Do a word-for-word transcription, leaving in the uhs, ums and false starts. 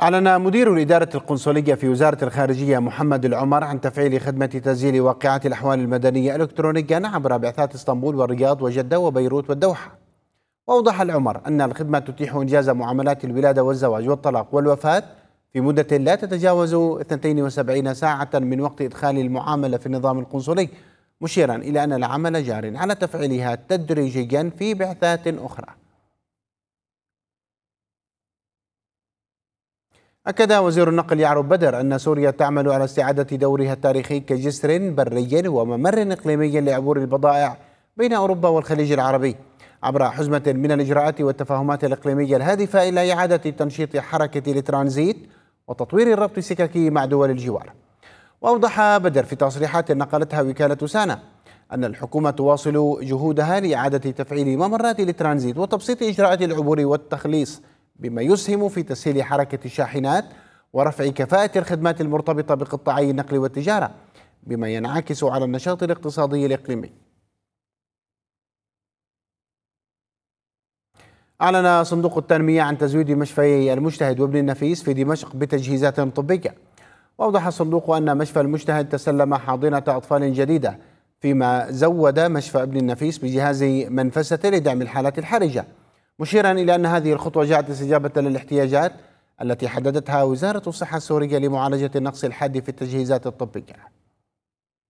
أعلن مدير الإدارة القنصلية في وزارة الخارجية محمد العمر عن تفعيل خدمة تسجيل واقعات الأحوال المدنية إلكترونيا عبر بعثات اسطنبول والرياض وجدة وبيروت والدوحة. وأوضح العمر أن الخدمة تتيح إنجاز معاملات الولادة والزواج والطلاق والوفاة في مدة لا تتجاوز اثنتين وسبعين ساعة من وقت إدخال المعاملة في النظام القنصلي، مشيرا إلى أن العمل جار على تفعيلها تدريجيا في بعثات أخرى. أكد وزير النقل يعرب بدر أن سوريا تعمل على استعادة دورها التاريخي كجسر بري وممر إقليمي لعبور البضائع بين أوروبا والخليج العربي عبر حزمة من الإجراءات والتفاهمات الإقليمية الهادفة إلى إعادة تنشيط حركة الترانزيت وتطوير الربط السككي مع دول الجوار. وأوضح بدر في تصريحات نقلتها وكالة سانا أن الحكومة تواصل جهودها لإعادة تفعيل ممرات الترانزيت وتبسيط إجراءات العبور والتخليص بما يسهم في تسهيل حركة الشاحنات ورفع كفاءة الخدمات المرتبطة بقطاعي النقل والتجارة بما ينعكس على النشاط الاقتصادي الإقليمي. أعلن صندوق التنمية عن تزويد مشفيي المجتهد وابن النفيس في دمشق بتجهيزات طبية. وأوضح الصندوق أن مشفى المجتهد تسلم حاضنة أطفال جديدة، فيما زود مشفى ابن النفيس بجهاز منفسة لدعم الحالات الحرجة، مشيرا إلى أن هذه الخطوة جاءت استجابة للاحتياجات التي حددتها وزارة الصحة السورية لمعالجة النقص الحاد في التجهيزات الطبية.